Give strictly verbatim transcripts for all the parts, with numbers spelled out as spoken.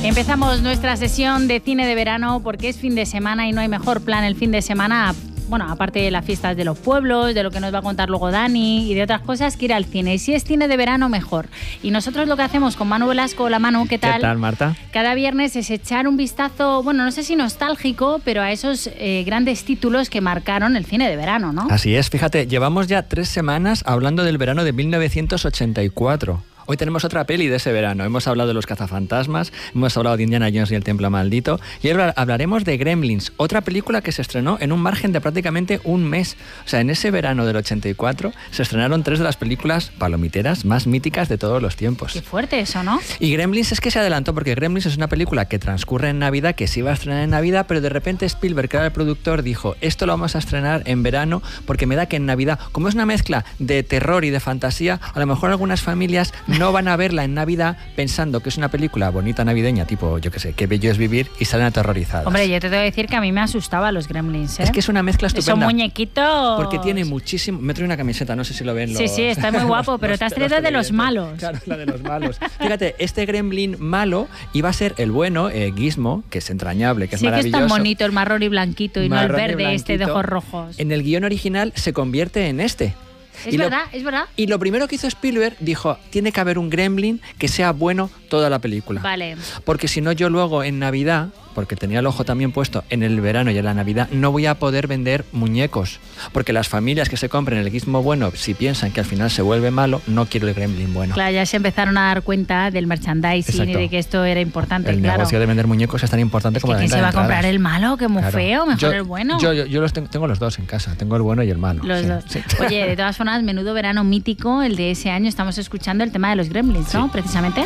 Empezamos nuestra sesión de cine de verano porque es fin de semana y no hay mejor plan el fin de semana, bueno, aparte de las fiestas de los pueblos, de lo que nos va a contar luego Dani y de otras cosas, que ir al cine. Y si es cine de verano, mejor. Y nosotros lo que hacemos con Manu Velasco, hola Manu, ¿qué tal? ¿Qué tal, Marta? Cada viernes es echar un vistazo, bueno, no sé si nostálgico, pero a esos eh, grandes títulos que marcaron el cine de verano, ¿no? Así es, fíjate, llevamos ya tres semanas hablando del verano de mil novecientos ochenta y cuatro. Hoy tenemos otra peli de ese verano. Hemos hablado de Los cazafantasmas, hemos hablado de Indiana Jones y el Templo Maldito, y ahora hablaremos de Gremlins, otra película que se estrenó en un margen de prácticamente un mes. O sea, en ese verano del ochenta y cuatro se estrenaron tres de las películas palomiteras más míticas de todos los tiempos. Qué fuerte eso, ¿no? Y Gremlins es que se adelantó, porque Gremlins es una película que transcurre en Navidad, que se iba a estrenar en Navidad, pero de repente Spielberg, que era el productor, dijo, esto lo vamos a estrenar en verano porque me da que en Navidad, como es una mezcla de terror y de fantasía, a lo mejor algunas familias no van a verla en Navidad pensando que es una película bonita navideña, tipo, yo qué sé, Qué bello es vivir, y salen aterrorizadas. Hombre, yo te tengo que decir que a mí me asustaba los Gremlins, ¿eh? Es que es una mezcla estupenda. Son muñequitos. Porque tiene muchísimo... Me trae una camiseta, no sé si lo ven los... Sí, sí, está muy guapo, pero te has traído de los malos. Claro, la de los malos. Fíjate, este Gremlin malo iba a ser el bueno, eh, Gizmo, que es entrañable, que es sí, maravilloso. Sí, que es tan bonito, el marrón y blanquito, y marrón no el verde este de ojos rojos. En el guión original se convierte en este. Es y verdad, lo, es verdad. Y lo primero que hizo Spielberg, dijo, tiene que haber un Gremlin que sea bueno toda la película. Vale. Porque si no, yo luego en Navidad, porque tenía el ojo también puesto en el verano y en la Navidad, no voy a poder vender muñecos. Porque las familias que se compren el Gizmo bueno, si piensan que al final se vuelve malo, no quiero el Gremlin bueno. Claro, ya se empezaron a dar cuenta del merchandising. Exacto. Y de que esto era importante. El claro. negocio de vender muñecos es tan importante es como que la venta de ¿quién se va a entradas? comprar el malo? Que muy claro. feo, mejor yo, el bueno. Yo, yo, yo los tengo, tengo los dos en casa, tengo el bueno y el malo. Los sí, dos. Sí. Oye, de todas formas, menudo verano mítico, el de ese año. Estamos escuchando el tema de los Gremlins, ¿no? Sí. Precisamente.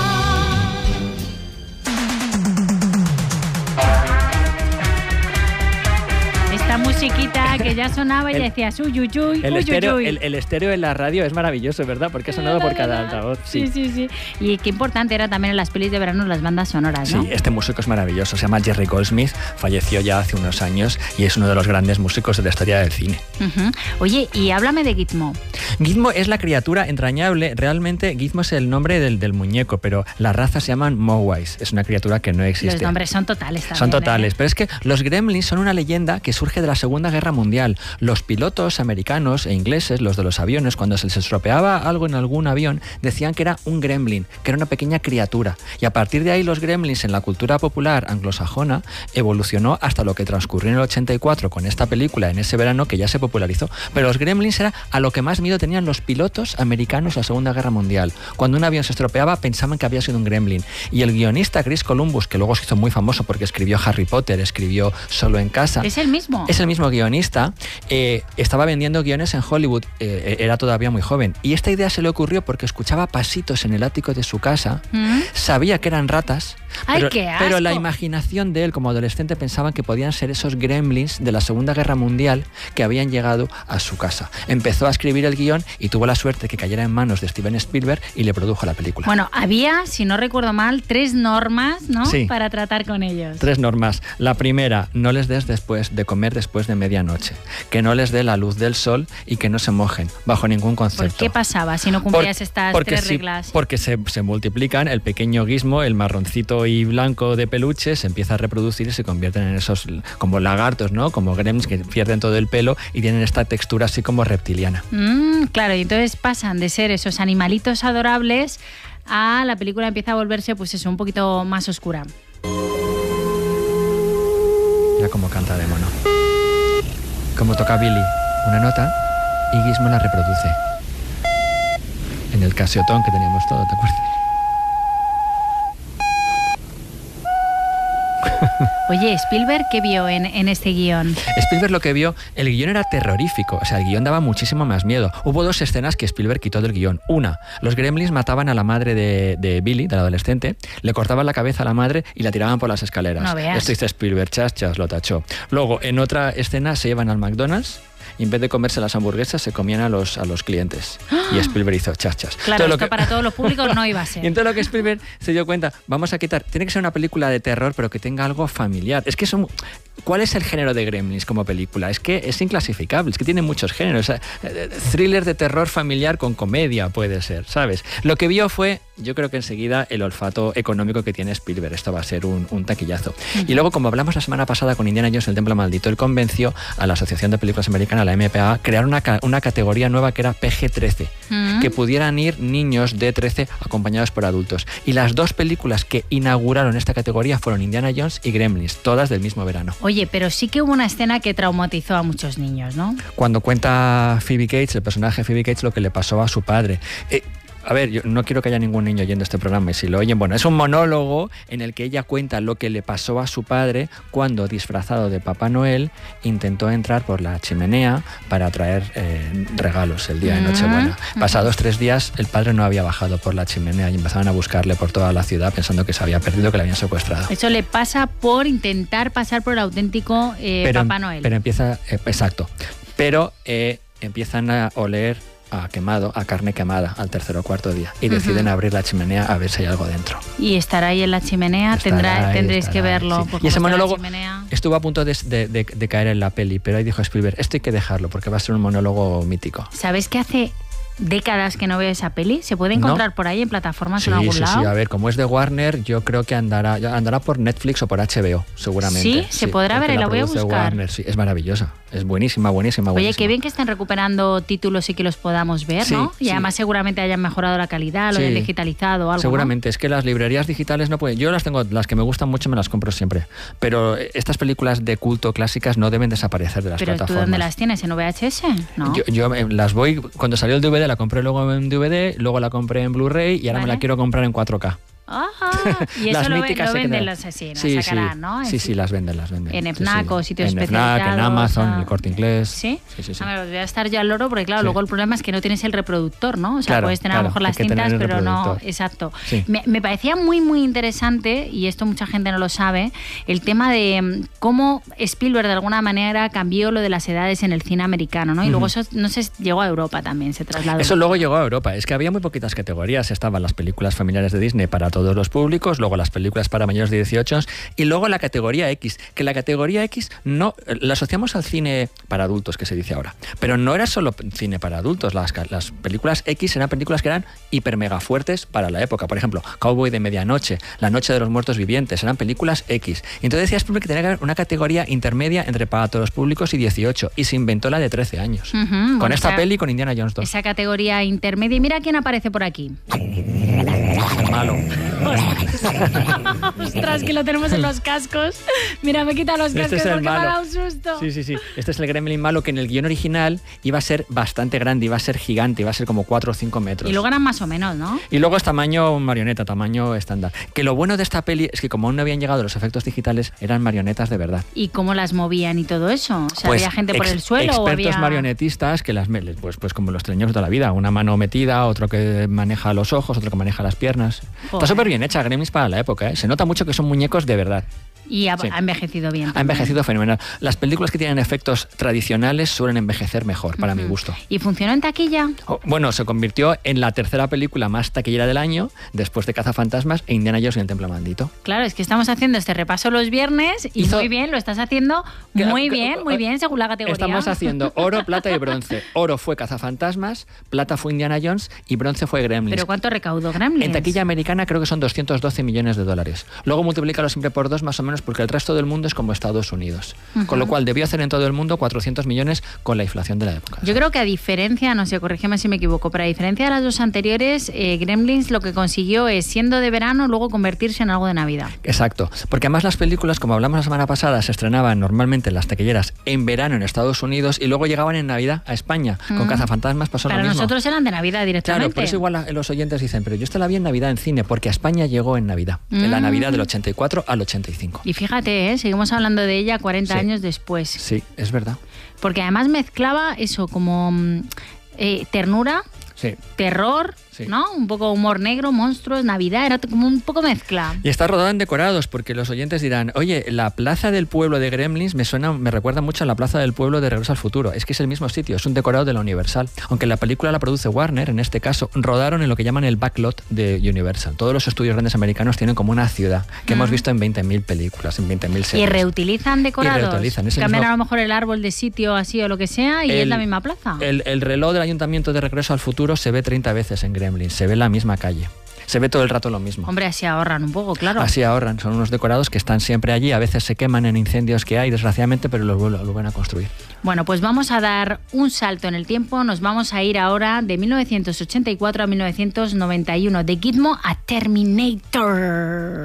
Esta musiquita que ya sonaba y el, decías uy, uy, uy, el uy, estéreo, uy, uy. El, el estéreo en la radio es maravilloso, ¿verdad? Porque ha sonado por cada altavoz. Sí. sí, sí, sí. Y qué importante era también en las pelis de verano las bandas sonoras, ¿no? Sí, este músico es maravilloso. Se llama Jerry Goldsmith, falleció ya hace unos años y es uno de los grandes músicos de la historia del cine. Uh-huh. Oye, y háblame de Gizmo. Gizmo es la criatura entrañable. Realmente Gizmo es el nombre del, del muñeco, pero las razas se llaman Mogwais. Es una criatura que no existe. Los nombres son totales también. Son totales, ¿eh? Pero es que los Gremlins son una leyenda que surge de la Segunda Guerra Mundial. Los pilotos americanos e ingleses, los de los aviones, cuando se les estropeaba algo en algún avión, decían que era un gremlin, que era una pequeña criatura. Y a partir de ahí los gremlins en la cultura popular anglosajona evolucionó hasta lo que transcurrió en el ochenta y cuatro con esta película en ese verano que ya se popularizó. Pero los gremlins era a lo que más miedo tenían los pilotos americanos en la Segunda Guerra Mundial. Cuando un avión se estropeaba pensaban que había sido un gremlin. Y el guionista Chris Columbus, que luego se hizo muy famoso porque escribió Harry Potter, escribió Solo en casa. ¿Es el mismo? Es el mismo guionista. Eh, estaba vendiendo guiones en Hollywood, eh, era todavía muy joven, y esta idea se le ocurrió porque escuchaba pasitos en el ático de su casa, ¿Mm? sabía que eran ratas, ¡ay, pero, qué asco! pero la imaginación de él como adolescente pensaba que podían ser esos gremlins de la Segunda Guerra Mundial que habían llegado a su casa. Empezó a escribir el guión y tuvo la suerte que cayera en manos de Steven Spielberg y le produjo la película. Bueno, había, si no recuerdo mal, tres normas, ¿no? Sí. Para tratar con ellos. Tres normas. La primera, no les des después de comer después de medianoche. Que no les dé la luz del sol y que no se mojen, bajo ningún concepto. ¿Por qué pasaba si no cumplías Por, estas tres si, reglas? Porque se, se multiplican, el pequeño Gizmo, el marroncito y blanco de peluche, se empieza a reproducir y se convierten en esos como lagartos, ¿no? Como gremlins que pierden todo el pelo y tienen esta textura así como reptiliana. Mm, claro, y entonces pasan de ser esos animalitos adorables a la película empieza a volverse, pues eso, un poquito más oscura. Mira cómo canta de mono. Como toca Billy una nota y Gizmo la reproduce. En el casiotón que teníamos todo, ¿te acuerdas? Oye, Spielberg, ¿qué vio en, en este guión? Spielberg lo que vio, el guión era terrorífico, o sea, el guión daba muchísimo más miedo. Hubo dos escenas que Spielberg quitó del guión. Una, los gremlins mataban a la madre de, de Billy, del adolescente, le cortaban la cabeza a la madre y la tiraban por las escaleras. No veas. Esto dice Spielberg, chas, chas, lo tachó. Luego, en otra escena se llevan al McDonald's y en vez de comerse las hamburguesas se comían a los, a los clientes. Y Spielberg hizo chas, chas. Claro, todo esto lo que... para todos los públicos no iba a ser. Y entonces lo que Spielberg se dio cuenta, vamos a quitar, tiene que ser una película de terror pero que tenga algo familiar. Es que son... ¿cuál es el género de Gremlins como película? Es que es inclasificable, es que tiene muchos géneros. O sea, thriller de terror familiar con comedia puede ser, ¿sabes? Lo que vio fue, yo creo que enseguida, el olfato económico que tiene Spielberg. Esto va a ser un, un taquillazo. Uh-huh. Y luego, como hablamos la semana pasada con Indiana Jones, el Templo Maldito, él convenció a la Asociación de Películas Americanas, la M P A, a crear una, una categoría nueva que era P G trece, uh-huh. que pudieran ir niños de trece acompañados por adultos. Y las dos películas que inauguraron esta categoría fueron Indiana Jones y Gremlins, todas del mismo verano. Oye, pero sí que hubo una escena que traumatizó a muchos niños, ¿no? Cuando cuenta Phoebe Cates, el personaje de Phoebe Cates, lo que le pasó a su padre. Eh, A ver, yo no quiero que haya ningún niño oyendo este programa, y si lo oyen, bueno, es un monólogo en el que ella cuenta lo que le pasó a su padre cuando, disfrazado de Papá Noel, intentó entrar por la chimenea para traer eh, regalos el día de Nochebuena. Uh-huh. Pasados tres días, el padre no había bajado por la chimenea y empezaban a buscarle por toda la ciudad pensando que se había perdido, que le habían secuestrado. Eso le pasa por intentar pasar por el auténtico eh, pero, Papá Noel. Pero empieza, eh, exacto, pero eh, empiezan a oler a quemado, a carne quemada al tercer o cuarto día y deciden uh-huh. abrir la chimenea a ver si hay algo dentro. Y estará ahí en la chimenea, tendrá, ahí, tendréis que verlo. Sí. Y ese monólogo estuvo a punto de, de, de, de caer en la peli, pero ahí dijo Spielberg, esto hay que dejarlo porque va a ser un monólogo mítico. ¿Sabes qué hace décadas que no veo esa peli? ¿Se puede encontrar ¿No? por ahí en plataformas sí, en algún sí, lado? Sí, a ver, como es de Warner, yo creo que andará andará por Netflix o por H B O, seguramente. Sí, se sí, podrá ver y la, la voy a buscar. Warner, sí, es maravillosa, es buenísima, buenísima, buenísima. Oye, qué bien que estén recuperando títulos y que los podamos ver, sí, ¿no? Y sí. además seguramente hayan mejorado la calidad, lo sí. de digitalizado o algo. Seguramente, ¿no? Es que las librerías digitales no pueden. Yo las tengo, las que me gustan mucho me las compro siempre, pero estas películas de culto clásicas no deben desaparecer de las ¿Pero plataformas. ¿Pero tú dónde las tienes? ¿En V H S? ¿No? Yo, yo las voy, cuando salió el D V D la compré luego en D V D, luego la compré en Blu-ray y ahora ¿Vale? me la quiero comprar en cuatro K. Ajá. Y eso lo, lo venden los asesinos, sí, sacarán, sí, ¿no? Sí, sí, las venden, las venden. En FNAC sí, o sitios en especializados. FNAC, en Amazon, a... en el Corte Inglés. ¿Sí? Sí, sí, sí. A ver, voy a estar yo al loro porque, claro, sí. luego el problema es que no tienes el reproductor, ¿no? O sea, claro, puedes tener claro, a lo mejor las cintas, pero no... Exacto. Sí. Me, me parecía muy, muy interesante, y esto mucha gente no lo sabe, el tema de cómo Spielberg de alguna manera cambió lo de las edades en el cine americano, ¿no? Y uh-huh. luego eso, no sé, llegó a Europa también, se trasladó. Eso luego llegó a Europa. Es que había muy poquitas categorías. Estaban las películas familiares de Disney para todos los públicos, luego las películas para mayores de dieciocho y luego la categoría X, que la categoría X no la asociamos al cine para adultos, que se dice ahora, pero no era solo cine para adultos. Las, las películas X eran películas que eran hiper mega fuertes para la época. Por ejemplo, Cowboy de Medianoche, La Noche de los Muertos Vivientes, eran películas X. Y entonces decías que tenía que haber una categoría intermedia entre para todos los públicos y dieciocho, y se inventó la de trece años. Uh-huh, con bueno, esta esa, peli y con Indiana Jones dos. Esa categoría intermedia. Y mira quién aparece por aquí. El malo. Ostras, que lo tenemos en los cascos. Mira, me quita los cascos este porque malo. me ha dado un susto. Sí, sí, sí. Este es el Gremlin malo, que en el guión original iba a ser bastante grande, iba a ser gigante, iba a ser como cuatro o cinco metros. Y luego eran más o menos, ¿no? Y luego es tamaño marioneta, tamaño estándar. Que lo bueno de esta peli es que como aún no habían llegado los efectos digitales, eran marionetas de verdad. ¿Y cómo las movían y todo eso? O sea, pues ¿había gente por ex, el suelo expertos o había...? marionetistas que las... Pues, pues como los treños de toda la vida. Una mano metida, otro que maneja los ojos, otro que maneja las piernas. Joder. Está súper bien hecha Gremlins para la época, ¿eh? Se nota mucho que son muñecos de verdad. Y ha, sí. ha envejecido bien también. Ha envejecido fenomenal. Las películas que tienen efectos tradicionales suelen envejecer mejor, para uh-huh. mi gusto. ¿Y funcionó en taquilla? Oh, bueno, se convirtió en la tercera película más taquillera del año, después de Cazafantasmas e Indiana Jones y el Templo Maldito. Claro, es que estamos haciendo este repaso los viernes y Hizo... muy bien, lo estás haciendo muy bien, muy bien, según la categoría. Estamos haciendo oro, plata y bronce. Oro fue Cazafantasmas, plata fue Indiana Jones y bronce fue Gremlins. ¿Pero cuánto recaudó Gremlins? En taquilla americana creo que son doscientos doce millones de dólares. Luego multiplícalo siempre por dos más o menos, porque el resto del mundo es como Estados Unidos. Uh-huh. Con lo cual debió hacer en todo el mundo cuatrocientos millones con la inflación de la época. Yo creo que a diferencia, no sé, corrígeme si me equivoco, pero a diferencia de las dos anteriores, eh, Gremlins lo que consiguió es, siendo de verano, luego convertirse en algo de Navidad. Exacto. Porque además las películas, como hablamos la semana pasada, se estrenaban normalmente en las taquilleras en verano en Estados Unidos y luego llegaban en Navidad a España. Uh-huh. Con Cazafantasmas pasó Para lo mismo. Para nosotros eran de Navidad directamente. Claro, por eso igual los oyentes dicen, pero yo esta la vi en Navidad en cine, porque a España llegó en Navidad. Uh-huh. En la Navidad del ochenta y cuatro al ochenta y cinco. Y fíjate, ¿eh? Seguimos hablando de ella cuarenta sí. años después. Sí, es verdad. Porque además mezclaba eso como eh, ternura, sí. terror Sí. ¿no? Un poco humor negro, monstruos, Navidad, era como un poco mezcla. Y está rodada en decorados, porque los oyentes dirán, oye, la plaza del pueblo de Gremlins me suena, me recuerda mucho a la plaza del pueblo de Regreso al Futuro. Es que es el mismo sitio, es un decorado de la Universal. Aunque la película la produce Warner, en este caso, rodaron en lo que llaman el backlot de Universal. Todos los estudios grandes americanos tienen como una ciudad que mm. hemos visto en veinte mil películas, en veinte mil series. ¿Y reutilizan decorados? Y reutilizan. Es Cambian mismo... a lo mejor el árbol de sitio así o lo que sea y el, es la misma plaza. El, el reloj del Ayuntamiento de Regreso al Futuro se ve treinta veces en Gremlins, se ve la misma calle. Se ve todo el rato lo mismo. Hombre, así ahorran un poco, claro. Así ahorran, son unos decorados que están siempre allí, a veces se queman en incendios que hay, desgraciadamente, pero los vuelven a construir. Bueno, pues vamos a dar un salto en el tiempo, nos vamos a ir ahora de mil novecientos ochenta y cuatro a mil novecientos noventa y uno, de Gizmo a Terminator.